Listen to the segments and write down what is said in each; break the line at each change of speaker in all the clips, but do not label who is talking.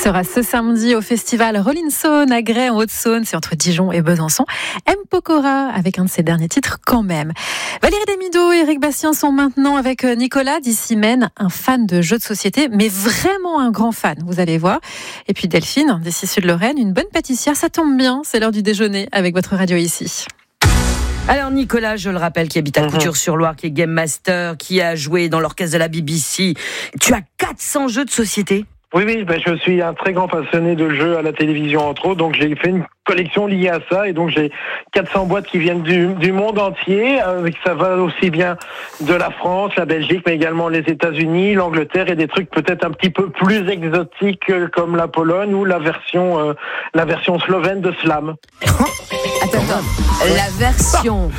sera ce samedi au festival Rolling Stone à Grès en Haute-Saône, c'est entre Dijon et Besançon. M. Pokora avec un de ses derniers titres quand même. Valérie Damido et Eric Bastien sont maintenant avec Nicolas d'ici Maine, un fan de jeux de société, mais vraiment un grand fan, vous allez voir. Et puis Delphine d'ici Sud-Lorraine, une bonne pâtissière, ça tombe bien, c'est l'heure du déjeuner avec votre radio ici.
Alors Nicolas, je le rappelle, qui habite à Couture-sur-Loire, qui est Game Master, qui a joué dans l'orchestre de la BBC. Tu as 400 jeux de société.
Oui, je suis un très grand passionné de jeux à la télévision, entre autres, donc j'ai fait une collection liée à ça, et donc j'ai 400 boîtes qui viennent du monde entier, ça va aussi bien de la France, la Belgique, mais également les États-Unis, l'Angleterre, et des trucs peut-être un petit peu plus exotiques comme la Pologne ou la version slovène de Slam.
Attends, la version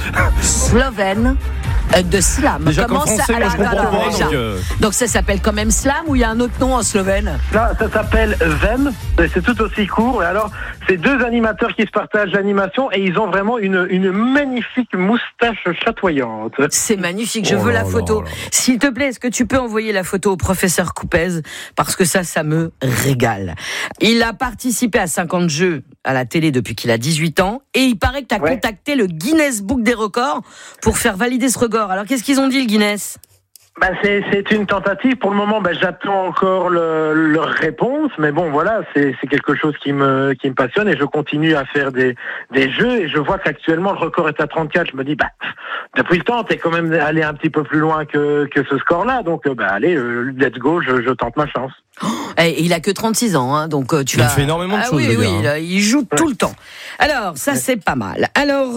slovène de Slam.
Déjà
Comment
français,
ça
moi, je comprends pas,
donc ça s'appelle quand même Slam ou il y a un autre nom en slovène?
Là, ça s'appelle Vem, et c'est tout aussi court. Et alors, c'est deux animateurs qui se partagent l'animation et ils ont vraiment une magnifique moustache chatoyante.
C'est magnifique, je veux la photo. S'il te plaît, est-ce que tu peux envoyer la photo au professeur Coupez? Parce que ça me régale. Il a participé à 50 jeux à la télé depuis qu'il a 18 ans et il paraît que tu as contacté le Guinness Book des records pour faire valider ce record. Alors qu'est-ce qu'ils ont dit, le Guinness?
C'est une tentative. Pour le moment, j'attends encore leur réponse. Mais bon, voilà, c'est quelque chose qui me passionne et je continue à faire des jeux. Et je vois qu'actuellement, le record est à 34. Je me dis, depuis le temps, t'es quand même allé un petit peu plus loin que ce score-là. Donc, allez, let's go, je tente ma chance.
Et il a que 36 ans, hein, donc tu
vas... Il fait énormément de choses.
Oui, il joue tout le temps. Alors, ça, c'est pas mal. Alors,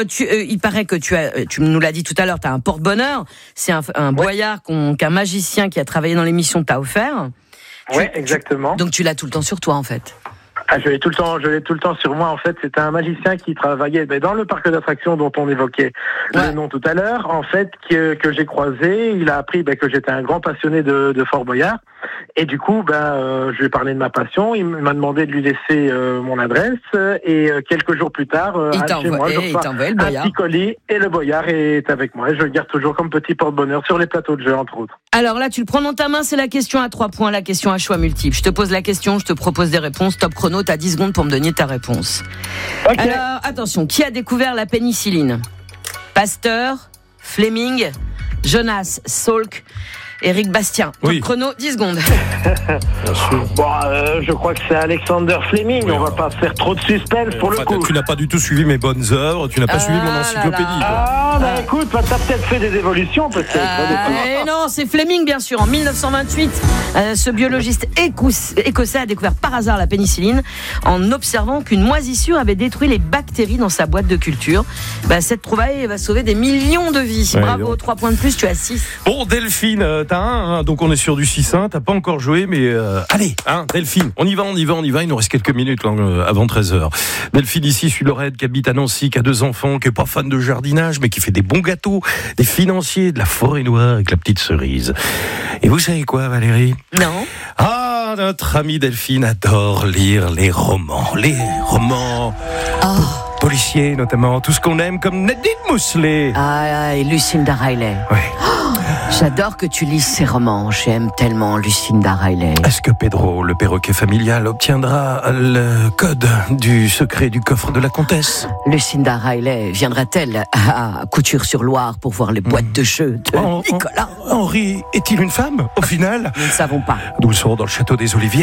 il paraît que tu nous l'as dit tout à l'heure, tu as un porte-bonheur. C'est un boyard qu'un magicien qui a travaillé dans l'émission t'a offert.
Oui, exactement.
Donc, tu l'as tout le temps sur toi, en fait.
Je l'ai tout le temps sur moi. En fait, c'était un magicien qui travaillait dans le parc d'attractions dont on évoquait le nom tout à l'heure. En fait, que j'ai croisé, il a appris que j'étais un grand passionné de Fort Boyard. Et du coup, je lui ai parlé de ma passion. Il m'a demandé de lui laisser mon adresse. Et quelques jours plus tard, chez moi, je reçois un petit colis et le Boyard est avec moi. Et je le garde toujours comme petit porte-bonheur sur les plateaux de jeu, entre autres.
Alors là, tu le prends dans ta main, c'est la question à 3 points, la question à choix multiple. Je te pose la question, je te propose des réponses. Top chrono, t'as 10 secondes pour me donner ta réponse. Okay. Alors, attention, qui a découvert la pénicilline? Pasteur, Fleming, Jonas Salk, Eric Bastien. Top chrono, 10 secondes.
Je crois que c'est Alexander Fleming. Oui, on va pas faire trop de suspense pour le coup.
Tu n'as pas du tout suivi mes bonnes œuvres, tu n'as pas suivi mon encyclopédie.
Écoute, t'as peut-être fait des évolutions, peut-être.
Non, c'est Fleming, bien sûr. En 1928, ce biologiste écossais a découvert par hasard la pénicilline en observant qu'une moisissure avait détruit les bactéries dans sa boîte de culture. Cette trouvaille va sauver des millions de vies. Bravo, 3 points de plus, tu as 6.
Bon, Delphine, t'as 1, donc on est sur du 6-1, t'as pas encore joué, mais allez, Delphine, on y va, il nous reste quelques minutes avant 13h. Delphine ici, Sud-Lorraine, qui habite à Nancy, qui a 2 enfants, qui est pas fan de jardinage, mais qui fait des bons gâteaux, des financiers, de la forêt noire avec la petite cerise. Et vous savez quoi, Valérie?
Non.
Notre amie Delphine adore lire les romans. Policiers notamment, tout ce qu'on aime, comme Nadine Mousselet.
Et Lucinda Riley.
Oui.
J'adore que tu lises ces romans. J'aime tellement Lucinda Riley.
Est-ce que Pedro, le perroquet familial, obtiendra le code du secret du coffre de la comtesse?
Lucinda Riley viendra-t-elle à Couture-sur-Loire pour voir les boîtes de jeux de Nicolas?
Henri est-il une femme, au final?
Nous ne savons pas.
Nous le saurons dans le château des Oliviers.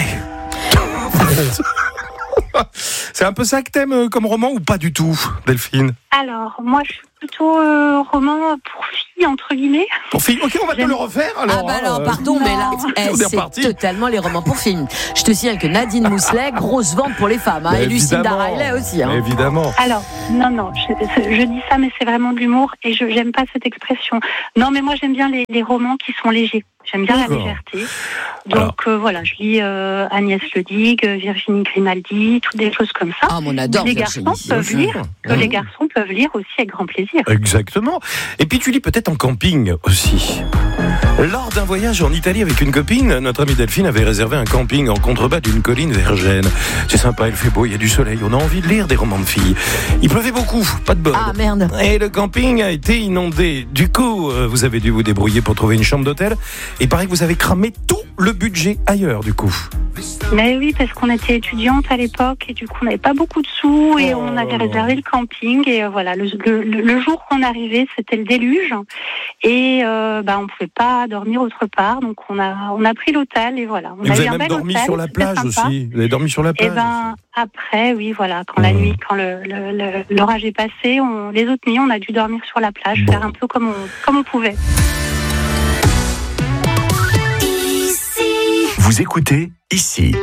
C'est un peu ça que t'aimes comme roman ou pas du tout, Delphine?
Alors, moi, je suis plutôt roman pour filles, entre guillemets.
Pour filles? Ok, on va te le refaire alors.
Pardon, mais là, c'est totalement les romans pour filles. Je te signale que Nadine Mousselet, grosse vente pour les femmes, et Lucinda Riley aussi.
Évidemment.
Alors, non, je dis ça, mais c'est vraiment de l'humour et j'aime pas cette expression. Non, mais moi, j'aime bien les romans qui sont légers. J'aime bien la légèreté. Donc je lis Agnès Ledig, Virginie Grimaldi, toutes des choses comme ça.
On adore
les garçons peuvent lire aussi avec grand plaisir.
Exactement. Et puis tu lis peut-être en camping aussi. Lors d'un voyage en Italie avec une copine, notre amie Delphine avait réservé un camping en contrebas d'une colline vergène. C'est sympa, il fait beau, il y a du soleil, on a envie de lire des romans de filles. Il pleuvait beaucoup, pas de bol.
Ah merde.
Et le camping a été inondé. Du coup, vous avez dû vous débrouiller pour trouver une chambre d'hôtel. Et paraît que vous avez cramé tout le budget ailleurs, du coup.
Mais oui, parce qu'on était étudiante à l'époque et du coup on n'avait pas beaucoup de sous et on avait réservé le camping et voilà, le jour qu'on arrivait c'était le déluge et on pouvait pas dormir autre part, donc on a pris l'hôtel et voilà.
Vous avez même dormi sur la plage aussi. Vous avez dormi sur la plage.
Et après, oui, voilà, quand la nuit, quand l'orage est passé, les autres nuits on a dû dormir sur la plage, faire un peu comme on pouvait.
Vous écoutez ici.